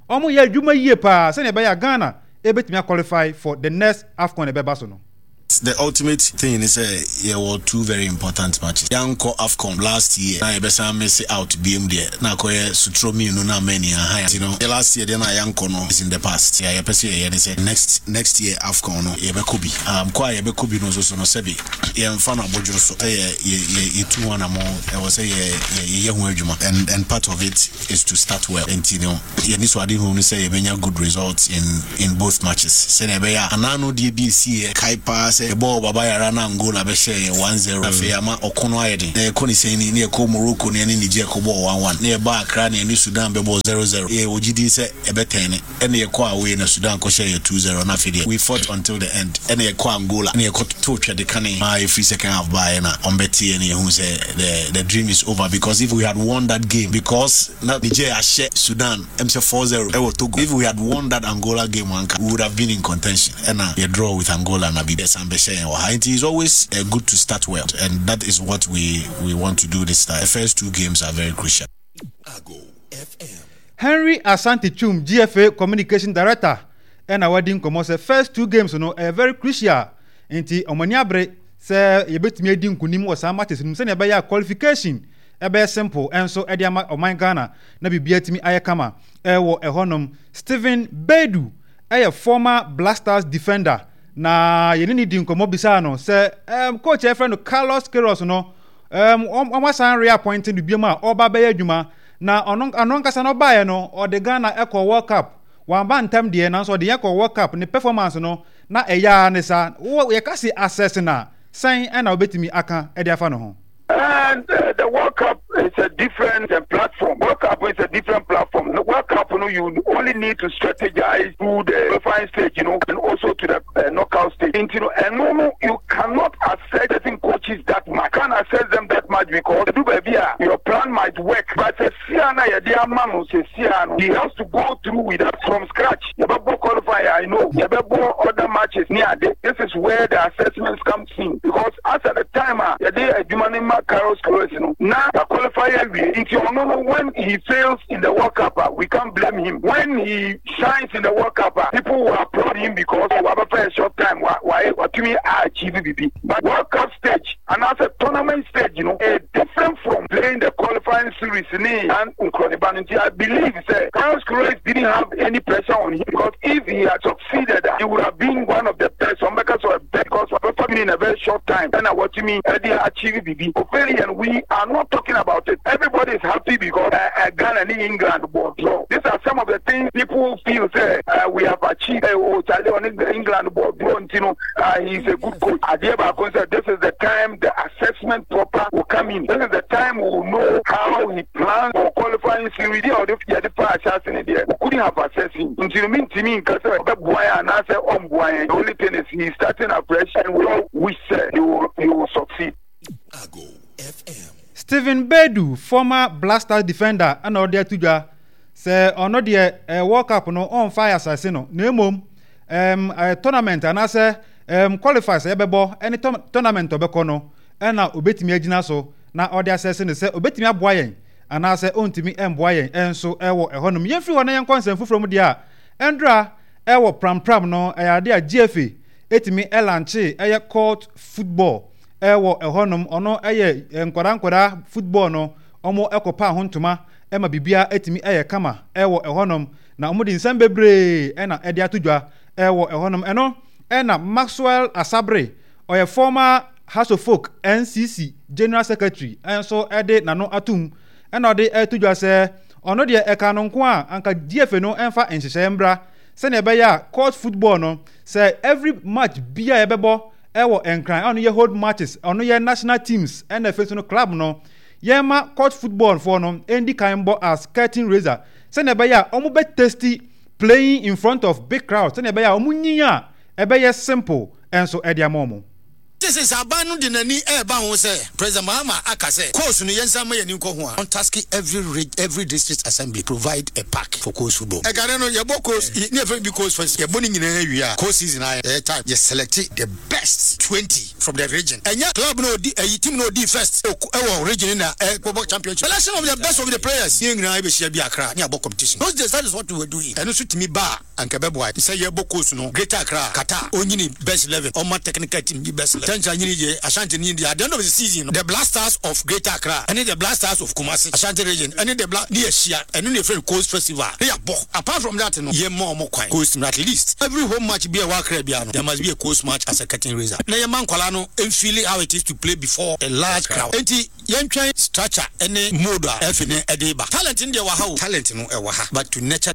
omo ye adwuma yie pa se ne be ya Ghana e betimi qualify for the next AFCON e be ba so no. The ultimate thing is uh, there were two very important matches. Yanko AFCON last year, na yebesa miss out B M there. Na koye Sutromi no na many high. You know, the last year then na Yanko no is in the past. Yeah, yepese yeah they say next next year AFCON no yebe kubi. Um kwa yebe kubi no so so no sebi. Ye mfa na bodworo so. Eh ye ye ye two one amo. I was say ye ye ye hu adwuma. And and part of it is to start well. And you know, ye ni so ade hu no say yebenya good results in in both matches. Say na be ya anano D B C kai pass the ball baba ya rana Angola be share one zero afi ama okono ayede na ekoni sei ni e ko Morocco ne ne Niger ko ball one one na e ba Accra ne ni Sudan be ball zero zero e ogidi se e be ten e na e ko away na Sudan ko share two zero na fi we fought until the end e na e ko Angola na e ko to twa de kan my free second half by na on beti ne who say the the dream is over because if we had won that game because na Niger a share Sudan M C four zero e was Togo if we had won that Angola game one we would have been in contention and na a draw with Angola na be best it is always uh, good to start well, and that is what we we want to do this time. The first two games are very crucial. Henry Asante Chum, G F A Communication Director, and our wedding come say first two games you know are very crucial. Inti omaniabre say yebetimi edin kunim was matches nim say na be ya qualification e be simple and so e dia o man Ghana na bibia timi ayekama e wo e honom Stephen Bedu a former Blasters defender. Na yeni ni di nkomo bisa no se um coach e friend Carlos Queiroz no um o san reappointing bi ma oba be adwuma na onon anon kasa no bae no o de Ghana Eco World Cup wan ba ntam de na so de Eco World Cup ni performance no na eya ne sa wo ye kasi assess na san e na obetimi aka e de afa no ho. And uh, the World Cup is a different uh, platform. World Cup is a different platform. The World Cup, you know, you only need to strategize through the qualifying stage, you know, and also to the uh, knockout stage. And, you know, and no, no, you cannot assess certain coaches that much. You can't assess them that much because your plan might work, but he has to go through with that from scratch. You have to qualify, I know. You have to other matches near this. This is where the assessments come in because as at the time, you have Carlos Queiroz, you know. Now the qualifier, if you know when he fails in the World Cup, we can't blame him. When he shines in the World Cup, people will applaud him because we have a short time. Why? What we achieve, but World Cup stage and as a tournament stage, you know, a different from playing the qualifying series. And I believe that Carlos Queiroz didn't have any pressure on him because if he had succeeded, he would have been one of the best. Because of in a very short time. And what you mean, they achieve and we are not talking about it. Everybody is happy because uh, uh, Ghana and England board draw. These are some of the things people feel say uh, we have achieved. Uh, oh, Charlie on England board draw. You know, uh, he's a good coach. Adieba said this is the time the assessment proper will come in. This is the time we will know how he plans for qualifying series. Or if you had the fire assassin in there, we couldn't have assessing. Until mean to me, because the boy and I say, oh boy, the only thing is he's starting afresh, and we all wish uh, he will he will succeed. Stephen Bedu, former Blaster defender, and all there to ja say ono de World Cup no on fire assassin no na emom um a tournament and I say um qualifiers ebebo any tournament obeko no and na obetimi agina so na all there assassin say obetimi aboa yen and I say ontimi emboa yen enso ewo ehonum ye free wona yen consent from dia endra ewo pram pram no ayade a G F A etimi elanche eye court football ewo ehonum ono eye nkwara nkwara football no omo ekopa hontuma ema bibia etimi eye kama ewo ehonum na omo di nsem bebre ena ede atodwa ewo ehonum eno ena Maxwell Asabre oye former House of Folk N C C General Secretary enso ede nano atum ena ode etodwa se ono de eka no nko a anka G F A no enfa enhyehyɛ mbra se na ebe ya court football no say every match bia ebebo ewo enkran ono ye hold matches ono ye national teams N F A no club no ye ma court football for no endi kan bo as curtain raiser se na be ya omo be tasty playing in front of big crowds se na be ya omo nyiya ebe ye simple enso edi amomo This is abanu de nani e ba ho say President Mahama aka say course no yensa ma yani nko ho a. On task every every district assembly provide a pack for course football. E gare no ye bo course ne e be course for ye boni nyina awi a course season a time you select the best twenty from the region. Enya club no di a team no di first e wo region na e football championship. Selection of the best of the players. Ye nyina be share bi Accra ne abo competition. Those days that is what we were doing. Eno so timi ba anka be boy. Say ye bo course no Greater Accra Qatar onyini best eleven on my technical team di best eleven. Tencha nyini je Ashanti ni di at the end of the season the Blasters of Greater Accra and the Blasters of Kumasi Ashanti region and the Black near Shia and the friend Coast Festival. They are both. Apart from that no ye more more coin coast at least every home match be a work Caribbean. There must be a coast match as a curtain raiser. Na ye man kwala no and feeling how it is to play before a large crowd. Enti yen try structure any mode efine edeba. Talent in there wa how talent no e wa ha but to nature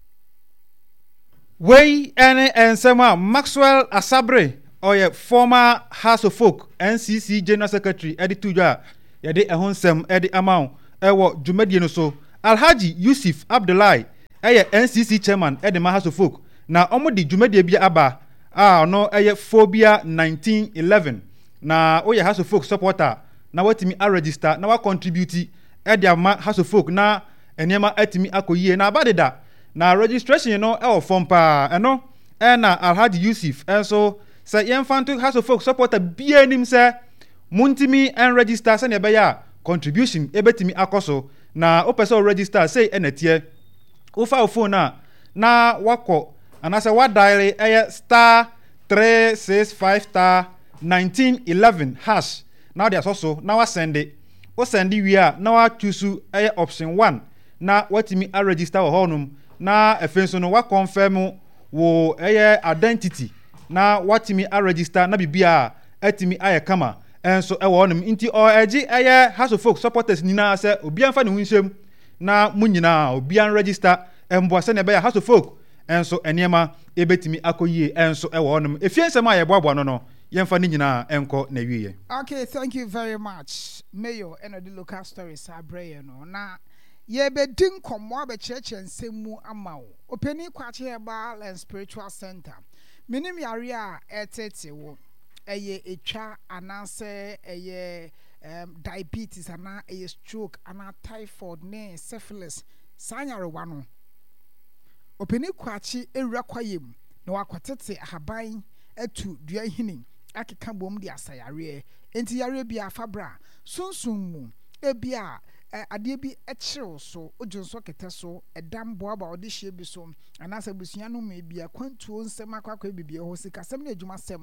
Way any ensema Maxwell Asabre or your former House of Folk N C C General Secretary Eddie Tuja yede ehonsem Eddie Amount ewo dwumadie no so Alhaji Yusuf Abdullahi eye N C C chairman Eddie House of Folk na omo di dwumadie bia aba ah no eye Phobia nineteen eleven na oye House of Folk supporter na watimi a register na wa contribute Eddie ama House of Folk na enema atimi akoyie na abadeda na registration you know e form pa eno e na Alhaji Yusuf enso say yemfanto House of Folk supporter bia nim say muntimi en register say ne be ya contribution ebetimi akoso na opeso register say enetie ofa phone na na wako anase wa dial e star three six five star nineteen eleven hash now there's also now send it o send we are now wa choose e option one na watimi a register wo honum na efenso no wa confirm wo eye identity na watimi a register na bibia atimi aye kama enso e wo honum nti o agi eye House of Folk supporters ni na se obi anfa ne hunsem na munyina obi an register embo se ne be House of Folk enso enema ebetimi akoyie enso e wo honum efiensem aye boabo no no yemfa ni nyina enko na wiye. Okay, thank you very much Mayor and the local stories abraye no na ye be din komo abecheche nsemu amawo openi kwache herbal and spiritual center minim yare a etete wo eye etwa ananse eye um, diabetes ana eye stroke ana typhoid ne syphilis sanyare wano openi kwache ewura kwayem na wakwatete ahaban atu dua hini akeka bom di asayare enti yare bia fabra sunsunmu ebia ade bi ekyerɛw so ojonso kete so edam boaba ode hye bi so anasa busua no me bia kwantuo nsɛm akwakwa bibia ho sika sɛm na adwuma sɛm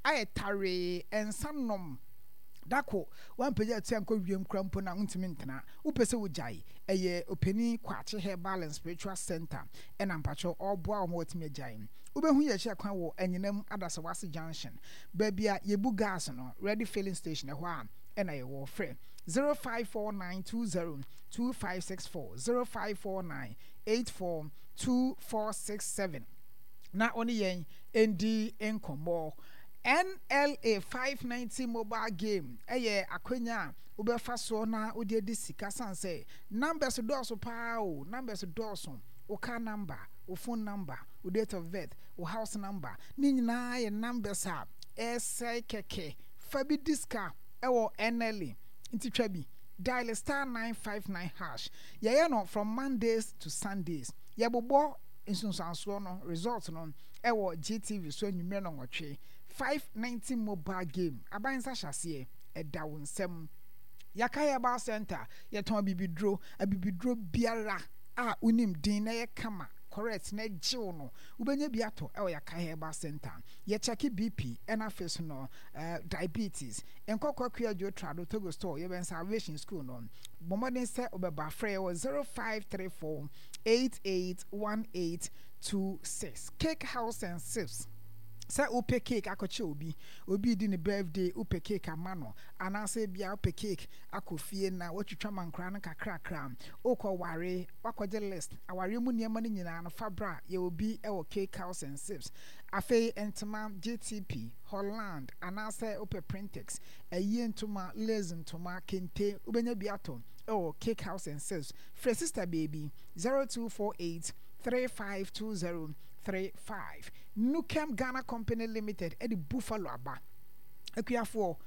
ayetare ensanom dako wan pagya tia nko wiem krampo na ntimi ntena upese wojai eye openi kwache herbal and spiritual center ena mpacho oboa o motimi agyan ubehu ye hye kwan wo anyinam adasawase junction babia yebu gas no ready filling station e ho a ena ye wo frɛ zero five four nine two zero two five six four zero five four nine eight four two four six seven na oni yen endi enkomo N L A five ninety mobile game eye akwenya ubefa so na odi edi sika sanse numbers doso pa o numbers doso o car number o phone number o date of birth o house number ni nyina ye numbers a ese keke fabi diska ewo N L A inti twabi dial star nine five nine hash ye no from Mondays to Sundays ye bobo insunsanso no result no ewo G T V so nwumre no nwotwe five ninety mobile game abansa hyase e da wonsem yakaya ba center ye ton bibidro abibidro biara a unim din na ye kama correct na jiw no ubenya biato e yakaya ba center ye check B P ena face no uh, diabetes enkokwa kwa jo trado togo store ye ben salvation school no bomodin se obeba free was zero five three four eight eight one eight two six Cake House and Sips. Say upe cake akoche obi obi di ne birthday upe cake amano anase bia upe cake akofie na watwitwa mankra na kakra kra okọ ware wakoje list aware mu niam ne nyina no fabra ye obi e wo Cake House and Sips afei entoma G T P Holland anase upe Printex ayi entoma lace entoma kente ubenya biato e wo Cake House and Sips free sister baby zero two four eight three five two zero three five Nukem Ghana Company Limited at the Buffalo Aba. Ekuafo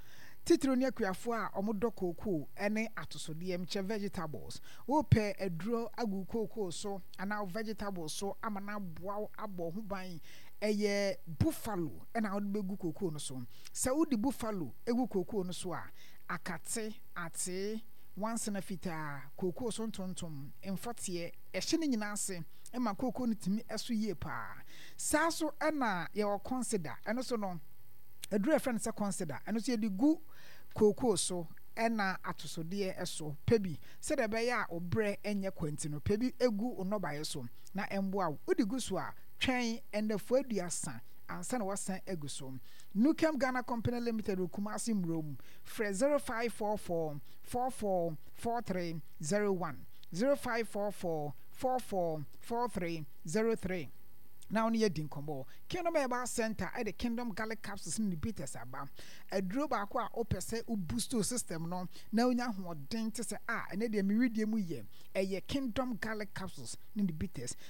titiro ne akuafo a omodo cocoa ene atosodie mche vegetables wo pe eduro agu cocoa so ana vegetables so amana boa abo ho ban eye buffalo ena wo begu cocoa no so se wo di buffalo egu cocoa no so a akate ate once na fita cocoa so ntontom emfote e hye ne nyina ase e ma cocoa no timi eso yie pa sa so ena ye wo consider eno so no edure friend say consider eno so ye di gu cocoa so ena atosodie eso pebi se de be ya obre enye kwanti no pebi egu onobaye so na emboa wo di gu so a twen ende fo aduasa ansa na wasan egu so Nukem Ghana Company Limited Kumasi Mrom Fre zero five four four four four four three zero one zero five four four four four four three zero three. Now near Dinkombo Kingdom Eba Center at the Kingdom Garlic Capsules in the Peters Aba a drove aqua opese u boosto system no now nya ho den to say ah and the meridium ye a ye Kingdom Garlic Capsules in the Peters